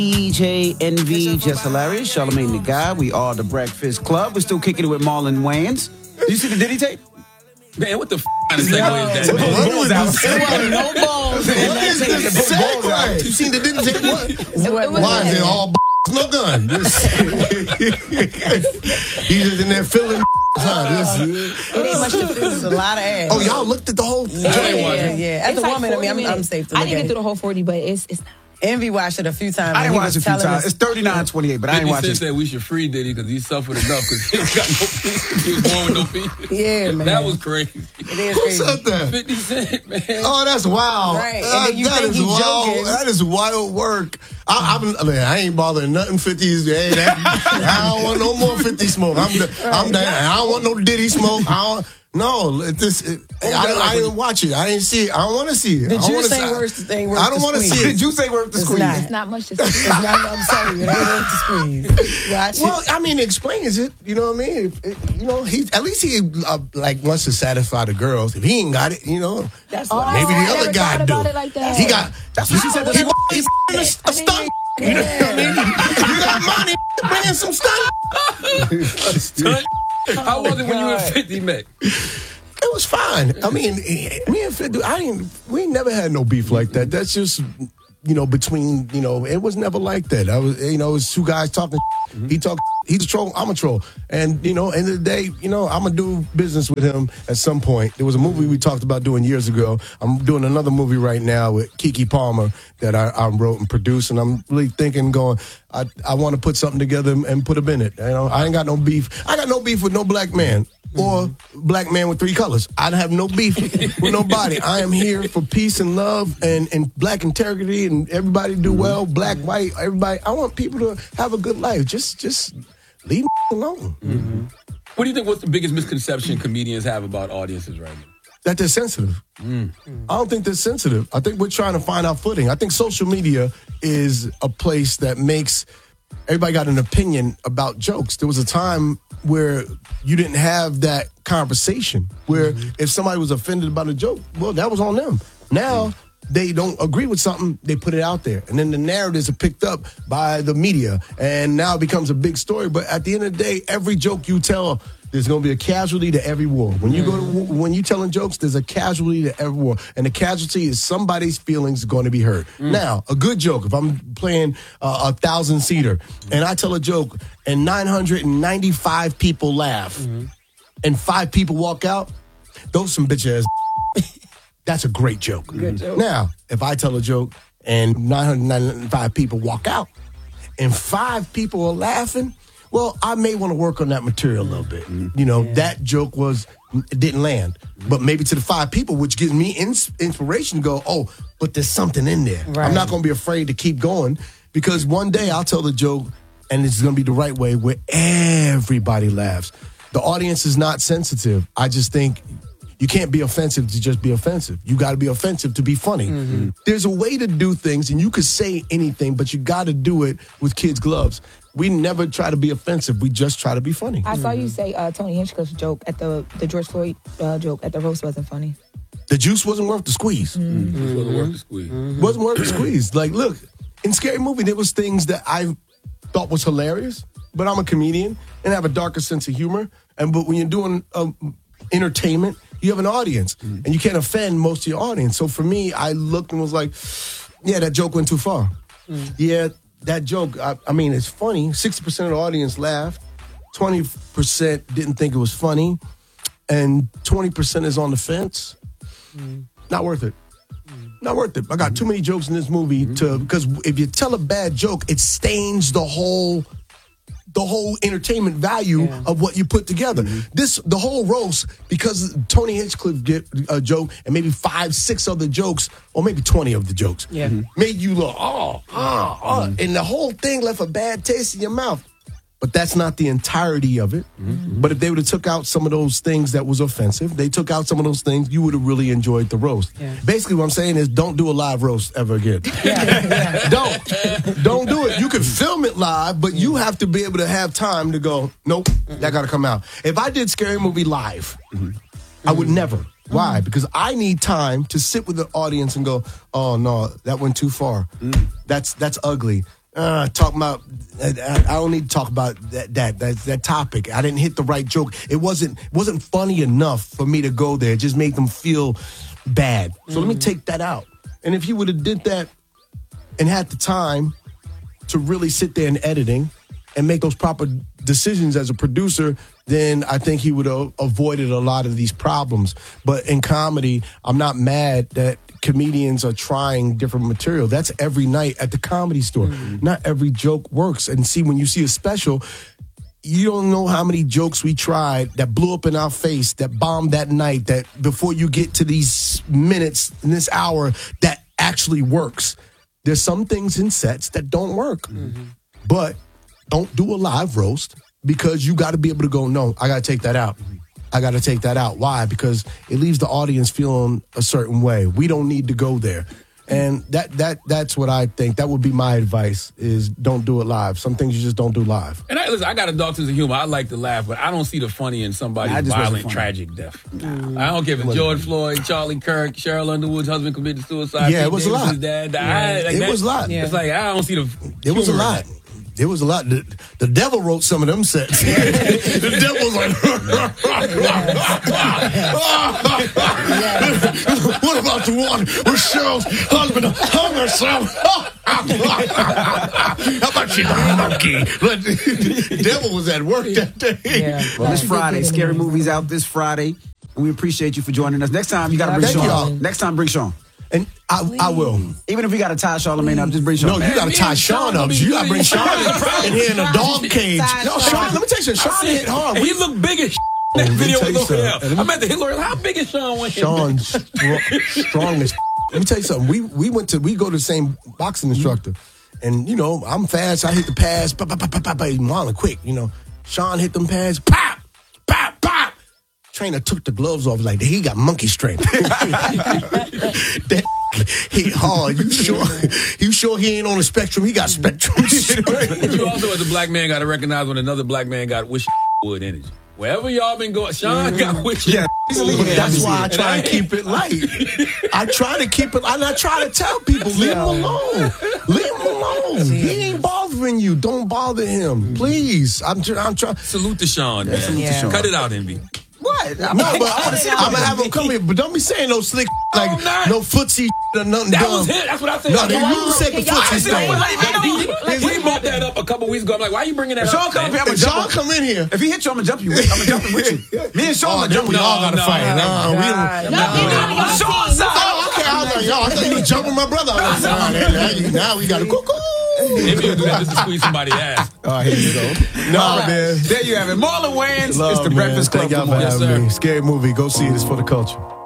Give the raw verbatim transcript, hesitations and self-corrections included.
D J Envy, Just Hilarious, Charlamagne the Guy. We are the Breakfast Club. We're still kicking it with Marlon Wayans. You see the Diddy tape? Man, what the f*** kind of segue is that? What, Man? what, what, There was no balls. what is the segue? You seen the Diddy tape? What? Why is it all no gun? He's just in there filling. Huh, It ain't much to feel. It's a lot of ass. oh, y'all looked at the whole. Yeah, yeah, yeah. As It's a like woman, I mean, forty I'm, I'm minutes. safe to I look didn't at get through it. the whole forty, but it's it's not. Envy watched it a few times. I and didn't he watch was it a few telling times. us- It's thirty-nine twenty-eight, but I ain't fifty watching Cent it. said we should free Diddy because he suffered enough because he ain't got no peace. He was born with no peace. Yeah, man. That was crazy. It is Who crazy. said that? fifty Cent, man. Oh, that's wild. Right, and Uh, then you that think is he wild. joking. That is wild work. I, I'm, I, mean, I ain't bothering nothing fifties. Hey, that, I don't want no more fifty smoke. I'm, I'm down. I don't want no Diddy smoke. I don't, no, this. It, I, I didn't watch it. I didn't see it. I don't want to see it. The I don't juice wanna ain't see- worth the thing. Worth I don't the want to squeeze. see it. Did you say worth the It's squeeze? not. It's not much to say. It's not, I'm telling you, it ain't worth the squeeze. Watch Well, it. I mean, it explains it. You know what I mean? It- it- you know, he at least he uh, like wants to satisfy the girls. If he ain't got it, you know, That's Oh, what maybe I the other never guy thought do. about it like that. He got. That's what she said. He, he, he, he a stunt. You know what I mean? You got money, bringing some stunt. Stunt. How was it when you and fifty met? It was fine. I mean, me and Fid, I ain't. We ain't never had no beef like that. That's just, you know, between, you know, it was never like that. I was, you know, it was two guys talking. He talk. He's a troll. I'm a troll. And you know, end of the day, you know, I'm gonna do business with him at some point. There was a movie we talked about doing years ago. I'm doing another movie right now with Keke Palmer that I, I wrote and produced, and I'm really thinking, going, I I want to put something together and put him in it. You know, I ain't got no beef. I got no beef with no black man. Or black man with three colors. I have no beef with nobody. I am here for peace and love and, and black integrity and everybody do well, black, white, everybody. I want people to have a good life. Just just leave me alone. Mm-hmm. What do you think? What's the biggest misconception comedians have about audiences right now? That they're sensitive. Mm. I don't think they're sensitive. I think we're trying to find our footing. I think social media is a place that makes everybody got an opinion about jokes. There was a time where you didn't have that conversation, where mm-hmm. if somebody was offended about a joke, well, that was on them. Now, mm-hmm. they don't agree with something, they put it out there. And then the narratives are picked up by the media. And now it becomes a big story. But at the end of the day, every joke you tell, there's going to be a casualty to every war. When you go to, when you telling jokes, there's a casualty to every war, and the casualty is somebody's feelings going to be hurt. Mm. Now, a good joke. If I'm playing uh, a thousand seater and I tell a joke and nine hundred ninety-five people laugh, mm-hmm. and five people walk out, those some bitch ass. That's a great joke. Good joke. Now, if I tell a joke and nine hundred ninety-five people walk out, and five people are laughing. Well, I may want to work on that material a little bit. You know, yeah. that joke was, it didn't land. But maybe to the five people, which gives me ins- inspiration to go, oh, but there's something in there. Right. I'm not going to be afraid to keep going because one day I'll tell the joke and it's going to be the right way where everybody laughs. The audience is not sensitive. I just think you can't be offensive to just be offensive. You got to be offensive to be funny. Mm-hmm. There's a way to do things, and you could say anything, but you got to do it with kids' gloves. We never try to be offensive. We just try to be funny. I saw you say uh, Tony Hinchcliffe's joke at the the George Floyd uh, joke at the roast wasn't funny. The juice wasn't worth the squeeze. Mm-hmm. It wasn't worth the squeeze. Mm-hmm. Wasn't worth the squeeze. Like, look, in Scary Movie, there was things that I thought was hilarious, but I'm a comedian and I have a darker sense of humor. And but when you're doing um, entertainment, you have an audience, mm-hmm. and you can't offend most of your audience. So for me, I looked and was like, yeah, that joke went too far. Mm-hmm. Yeah. That joke, I, I mean, it's funny. sixty percent of the audience laughed. twenty percent didn't think it was funny. And twenty percent is on the fence. Mm. Not worth it. Mm. Not worth it. I got mm-hmm. too many jokes in this movie mm-hmm. to because if you tell a bad joke, it stains the whole the whole entertainment value yeah. of what you put together. Mm-hmm. This the whole roast, because Tony Hinchcliffe get a joke and maybe five, six other jokes, or maybe twenty of the jokes, yeah. made you look, oh, oh, oh, mm-hmm. and the whole thing left a bad taste in your mouth. But that's not the entirety of it. Mm-hmm. But if they would have took out some of those things that was offensive, they took out some of those things, you would have really enjoyed the roast. Yeah. Basically, what I'm saying is don't do a live roast ever again. Yeah. Yeah. Don't. Don't do it. You can film it live, but you have to be able to have time to go, nope, mm-hmm. that got to come out. If I did Scary Movie live, mm-hmm. I would never. Why? Mm-hmm. Because I need time to sit with the audience and go, oh, no, that went too far. Mm-hmm. That's that's ugly. uh, talking about. I, I don't need to talk about that, that that that topic. I didn't hit the right joke. It wasn't wasn't funny enough for me to go there. It just made them feel bad. So mm-hmm. let me take that out. And if you would have did that and had the time to really sit there in editing and make those proper decisions as a producer, then I think he would have avoided a lot of these problems. But in comedy, I'm not mad that comedians are trying different material. That's every night at the Comedy Store. Mm-hmm. Not every joke works. And see, when you see a special, you don't know how many jokes we tried that blew up in our face, that bombed that night, that before you get to these minutes in this hour, that actually works. There's some things in sets that don't work. Mm-hmm. But don't do a live roast because you got to be able to go, no, I got to take that out. I got to take that out. Why? Because it leaves the audience feeling a certain way. We don't need to go there. And that that that's what I think. That would be my advice is don't do it live. Some things you just don't do live. And I, listen, I got a dark sense of humor. I like to laugh, but I don't see the funny in somebody's Nah, violent, tragic death. Nah. I don't care if it's George Floyd, Charlie Kirk, Cheryl Underwood's husband committed suicide. Yeah, it was a lot. Dad died. Yeah. Like it that, was a lot. Yeah. It's like, I don't see the It was a lot. It was a lot. The, the devil wrote some of them sets. The devil was like, what about the one with Cheryl's husband hung herself? How about you, monkey? The devil was at work that day. Yeah. Well, this Friday, Scary Movies out this Friday. And we appreciate you for joining us. Next time, you got to bring Thank Sean. y'all. Next time, bring Sean. And I, I will. Even if we got to tie Charlamagne up, just bring Sean. No, you got to tie Sean up. You got to bring Sean in here in a dog cage. No, Sean, let me tell you something. Sean hit hard. He looked big as Oh, that let me video tell was you over something. there. I'm at the Hitler. How big is Sean? When Sean strong, strong as. Let me tell you something. We we went to we go to the same boxing instructor, and you know I'm fast. I hit the pass. Pop, pop, pop, pop, pop, Marlon quick. You know, Sean hit them pass. Pop, pop, pop. Trainer took the gloves off. Like he got monkey strength. That hit hard. You sure? You sure he ain't on the spectrum? He got spectrum strength. But you also, as a black man, got to recognize when another black man got wish wood energy. Wherever y'all been going, Sean got wish. Yeah, But that's why I try to keep it light. I try to keep it, and I try to tell people, leave him alone. Leave him alone. He ain't bothering you. Don't bother him, please. I'm, tr- I'm trying. Salute to Sean, man. salute to Sean. Cut it out, Envy. What? No, but I'm gonna have him come here. But don't be saying no slick, like I'm not. no footsie or nothing That dumb. was it. That's what I said. No, I they said, you said the I footsie said, well, thing. like, he- we brought that up a couple weeks ago. I'm like, why are you bringing that Sean up? come up man? here, I'm If gonna Sean jump. come in here. If he hits you, I'm gonna jump you. I'm gonna jump him with you. Me and Sean Oh, gonna then jump we you. all gotta no, fight. no, Nah, we don't. No, No, you're not on your Sean's team. side. Oh, okay. I was like, yo, I thought you was jumping my brother. I was like, nah, now, you- now we got to cuckoo. Maybe you'll do that just to squeeze somebody's ass. All right, here you go. Nah, man. There you have it. Marlon Wayans. Love, it's the man. Breakfast Club. Thank y'all Good for morning. Yes, having sir. me. Scary movie. Go see it. It's for the culture.